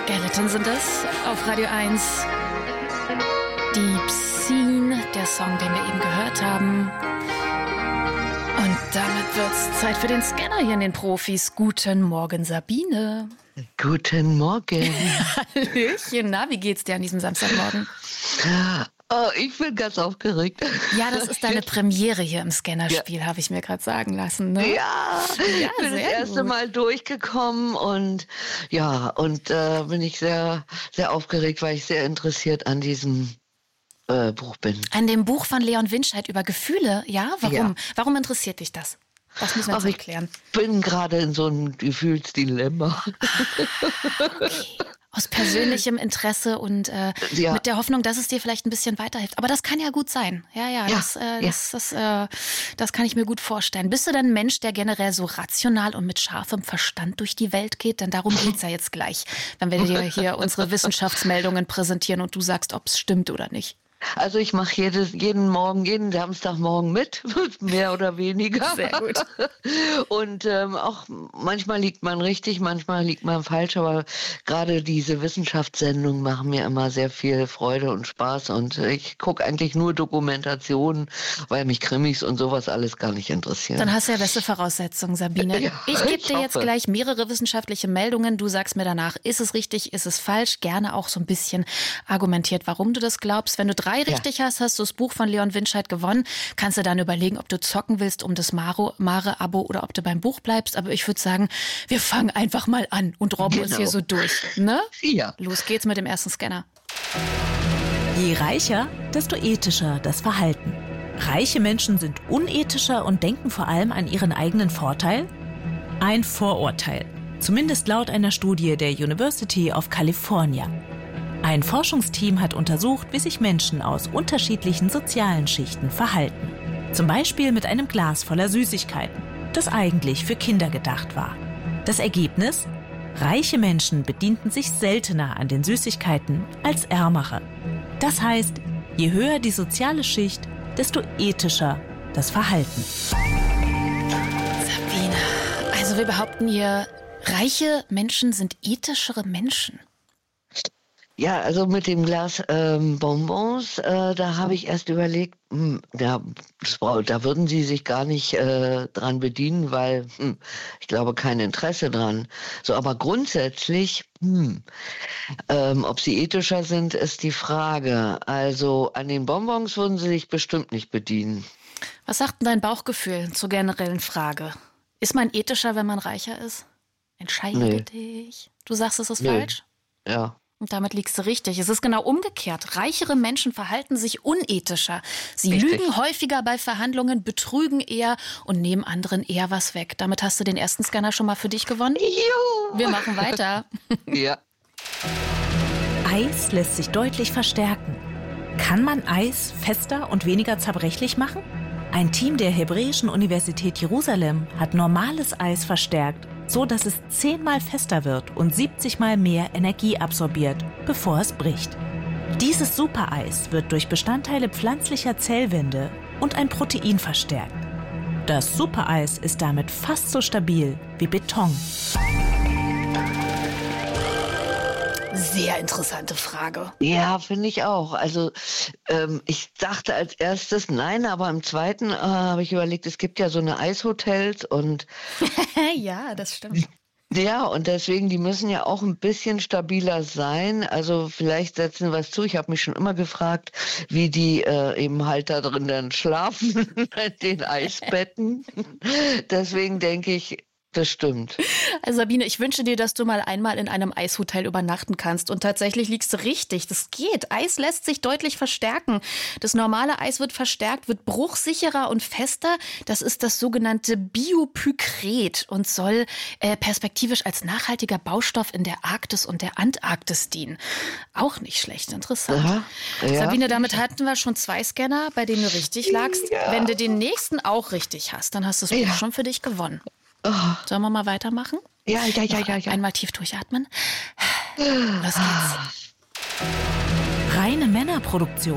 Skeleton sind es auf Radio 1. Deep Scene, der Song, den wir eben gehört haben. Und damit wird's Zeit für den Scanner hier in den Profis. Guten Morgen, Sabine. Guten Morgen. Hallöchen, na, wie geht's dir an diesem Samstagmorgen? Oh, ich bin ganz aufgeregt. Ja, das ist deine Premiere hier im Scannerspiel, habe ich mir gerade sagen lassen. Ne? Ja, bin das erste Mal durchgekommen und bin ich sehr, sehr aufgeregt, weil ich sehr interessiert an diesem Buch bin. An dem Buch von Leon Winscheid über Gefühle, ja? Warum? Ja. Warum interessiert dich das? Das müssen wir jetzt erklären. Ich bin gerade in so einem Gefühlsdilemma. Okay. Aus persönlichem Interesse und mit der Hoffnung, dass es dir vielleicht ein bisschen weiterhilft. Aber das kann ja gut sein. Das kann ich mir gut vorstellen. Bist du denn ein Mensch, der generell so rational und mit scharfem Verstand durch die Welt geht? Denn darum geht's ja jetzt gleich, wenn wir dir hier unsere Wissenschaftsmeldungen präsentieren und du sagst, ob es stimmt oder nicht. Also ich mache jeden Samstagmorgen mit, mehr oder weniger. Sehr gut. Und auch manchmal liegt man richtig, manchmal liegt man falsch, aber gerade diese Wissenschaftssendungen machen mir immer sehr viel Freude und Spaß und ich gucke eigentlich nur Dokumentationen, weil mich Krimis und sowas alles gar nicht interessieren. Dann hast du ja beste Voraussetzungen, Sabine. Ja, ich gebe dir jetzt gleich mehrere wissenschaftliche Meldungen. Du sagst mir danach, ist es richtig, ist es falsch? Gerne auch so ein bisschen argumentiert, warum du das glaubst. Wenn du 3 richtig hast du das Buch von Leon Winscheid gewonnen. Kannst du dann überlegen, ob du zocken willst um das Mare-Abo oder ob du beim Buch bleibst. Aber ich würde sagen, wir fangen einfach mal an und robben uns hier so durch. Ne? Ja. Los geht's mit dem ersten Scanner. Je reicher, desto ethischer das Verhalten. Reiche Menschen sind unethischer und denken vor allem an ihren eigenen Vorteil? Ein Vorurteil. Zumindest laut einer Studie der University of California. Ein Forschungsteam hat untersucht, wie sich Menschen aus unterschiedlichen sozialen Schichten verhalten. Zum Beispiel mit einem Glas voller Süßigkeiten, das eigentlich für Kinder gedacht war. Das Ergebnis? Reiche Menschen bedienten sich seltener an den Süßigkeiten als ärmere. Das heißt, je höher die soziale Schicht, desto ethischer das Verhalten. Sabine, also wir behaupten hier, reiche Menschen sind ethischere Menschen. Ja, also mit dem Glas Bonbons, da habe ich erst überlegt, da würden sie sich gar nicht dran bedienen, weil ich glaube kein Interesse dran. So, aber grundsätzlich, ob sie ethischer sind, ist die Frage. Also an den Bonbons würden sie sich bestimmt nicht bedienen. Was sagt denn dein Bauchgefühl zur generellen Frage? Ist man ethischer, wenn man reicher ist? Entscheide dich. Du sagst, es ist falsch? Ja. Und damit liegst du richtig. Es ist genau umgekehrt. Reichere Menschen verhalten sich unethischer. Sie lügen häufiger bei Verhandlungen, betrügen eher und nehmen anderen eher was weg. Damit hast du den ersten Scanner schon mal für dich gewonnen. Juhu. Wir machen weiter. Ja. Eis lässt sich deutlich verstärken. Kann man Eis fester und weniger zerbrechlich machen? Ein Team der Hebräischen Universität Jerusalem hat normales Eis verstärkt, so dass es 10-mal fester wird und 70-mal mehr Energie absorbiert, bevor es bricht. Dieses Supereis wird durch Bestandteile pflanzlicher Zellwände und ein Protein verstärkt. Das Supereis ist damit fast so stabil wie Beton. Sehr interessante Frage. Ja, finde ich auch. Also ich dachte als erstes nein, aber im zweiten habe ich überlegt, es gibt ja so eine Eishotels und ja, das stimmt. ja, und deswegen, die müssen ja auch ein bisschen stabiler sein. Also vielleicht setzen wir es zu. Ich habe mich schon immer gefragt, wie die eben halt da drin dann schlafen, in den Eisbetten. Deswegen denke ich, das stimmt. Also Sabine, ich wünsche dir, dass du mal einmal in einem Eishotel übernachten kannst. Und tatsächlich liegst du richtig. Das geht. Eis lässt sich deutlich verstärken. Das normale Eis wird verstärkt, wird bruchsicherer und fester. Das ist das sogenannte Biopykret und soll perspektivisch als nachhaltiger Baustoff in der Arktis und der Antarktis dienen. Auch nicht schlecht. Interessant. Aha, ja. Sabine, damit hatten wir schon 2 Scanner, bei denen du richtig lagst. Ja. Wenn du den nächsten auch richtig hast, dann hast du das Buch schon für dich gewonnen. Oh. Sollen wir mal weitermachen? Ja. Einmal tief durchatmen. Los geht's. Reine Männerproduktion.